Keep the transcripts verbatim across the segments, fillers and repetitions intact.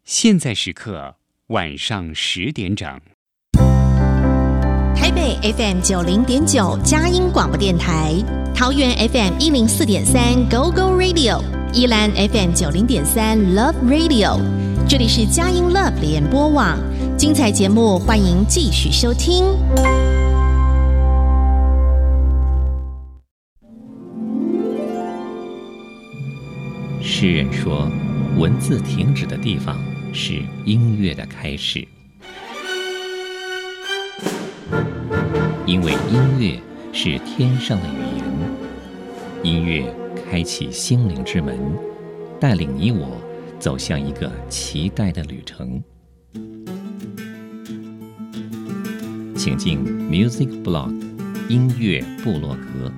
现在时刻晚上十点整。 台北 F M 九零点九佳音广播电台，桃园 F M 一零四点三 Go Go Radio， 宜兰 F M 九零点三 Love Radio， 这里是佳音 Love 联播网，精彩节目欢迎继续收听。 诗人说，文字停止的地方是音乐的开始，因为音乐是天上的语言，音乐开启心灵之门，带领你我走向一个期待的旅程。请进 Music Blog 音乐部落格。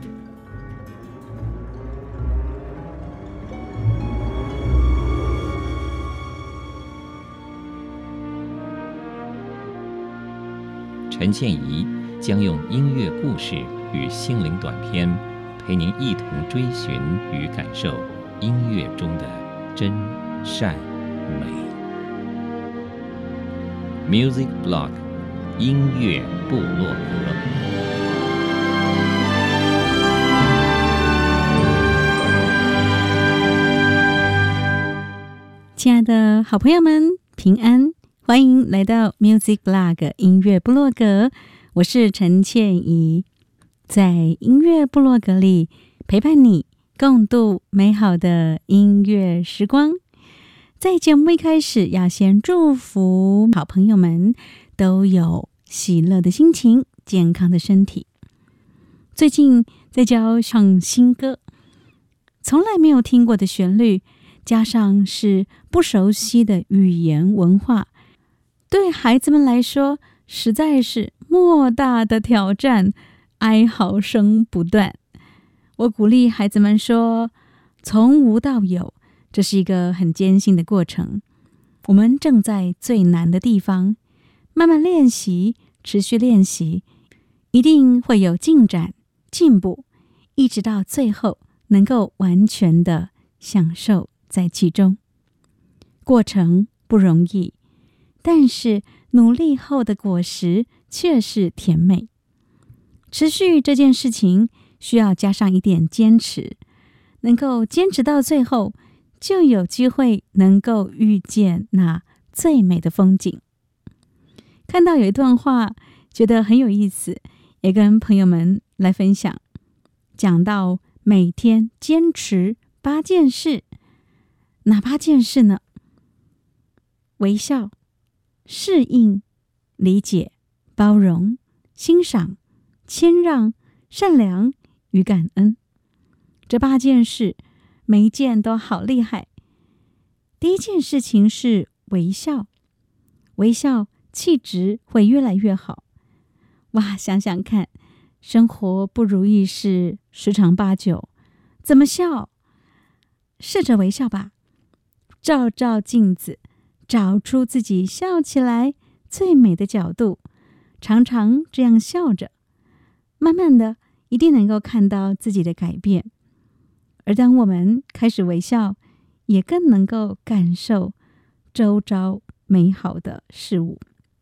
陈倩怡将用音乐故事与心灵短篇，陪您一同追寻与感受音乐中的真善美。Music Blog 音乐部落格。 亲爱的好朋友们，平安！欢迎来到 Music Blog 音乐部落格，我是陈倩怡，在音乐部落格里陪伴你共度美好的音乐时光。在节目一开始，要先祝福好朋友们都有喜乐的心情，健康的身体。最近在教唱新歌，从来没有听过的旋律，加上是不熟悉的语言文化，对孩子们来说实在是莫大的挑战，哀嚎声不断。我鼓励孩子们说，从无到有，这是一个很艰辛的过程，我们正在最难的地方，慢慢练习，持续练习，一定会有进展进步，一直到最后能够完全的享受在其中。过程不容易，但是努力后的果实却是甜美。持续这件事情需要加上一点坚持，能够坚持到最后，就有机会能够遇见那最美的风景。看到有一段话，觉得很有意思，也跟朋友们来分享。讲到每天坚持八件事，哪八件事呢？微笑、适应、理解、包容、欣赏、谦让、善良与感恩。这八件事，每一件都好厉害。第一件事情是微笑，微笑气质会越来越好。哇，想想看，生活不如意事十常八九，怎么笑？试着微笑吧，照照镜子，找出自己笑起来最美的角度，常常这样笑着，慢慢的一定能够看到自己的改变。而当我们开始微笑，也更能够感受周遭美好的事物。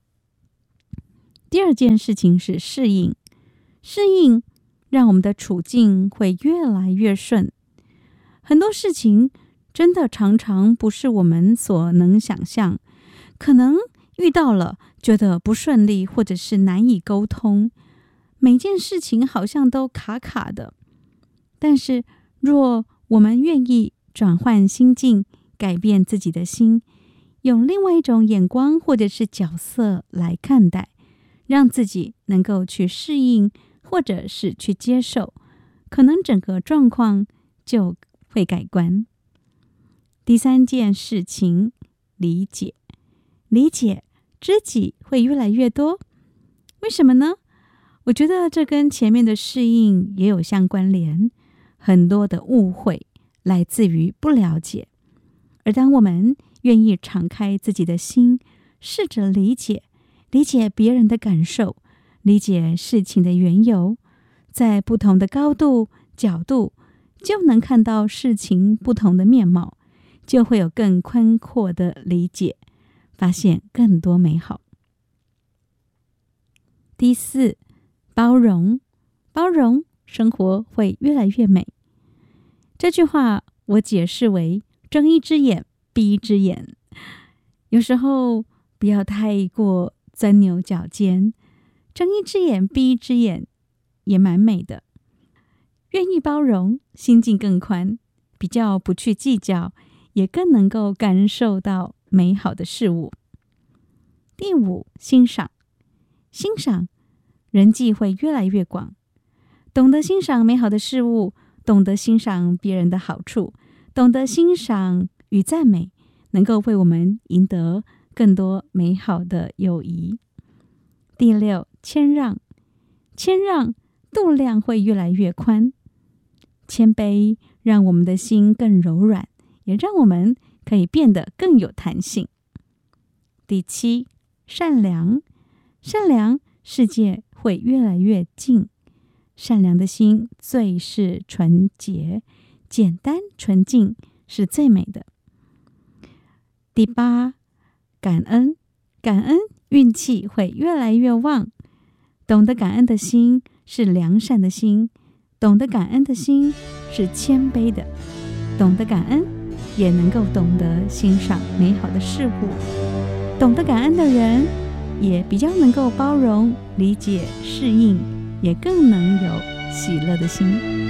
第二件事情是适应，适应让我们的处境会越来越顺。很多事情真的常常不是我们所能想象，可能遇到了觉得不顺利，或者是难以沟通，每件事情好像都卡卡的。但是若我们愿意转换心境，改变自己的心，用另外一种眼光或者是角色来看待，让自己能够去适应，或者是去接受，可能整个状况就会改观。第三件事情，理解。理解，知己会越来越多。为什么呢？我觉得这跟前面的适应也有相关联。很多的误会来自于不了解，而当我们愿意敞开自己的心，试着理解，理解别人的感受，理解事情的缘由，在不同的高度、角度，就能看到事情不同的面貌，就会有更宽阔的理解， 发现更多美好。第四，包容，包容，生活会越来越美。这句话我解释为睁一只眼闭一只眼，有时候不要太过钻牛角尖，睁一只眼闭一只眼也蛮美的。愿意包容，心境更宽，比较不去计较，也更能够感受到美好的事物。第五，欣赏，欣赏，人际会越来越广，懂得欣赏美好的事物，懂得欣赏别人的好处，懂得欣赏与赞美，能够为我们赢得更多美好的友谊。第六，谦让，谦让，度量会越来越宽。谦卑让我们的心更柔软，也让我们可以变得更有弹性。第七，善良，善良，世界会越来越近。善良的心最是纯洁，简单纯净是最美的。第八，感恩，感恩，运气会越来越旺。懂得感恩的心是良善的心，懂得感恩的心是谦卑的，懂得感恩也能够懂得欣赏美好的事物。懂得感恩的人也比较能够包容、理解、适应，也更能有喜乐的心。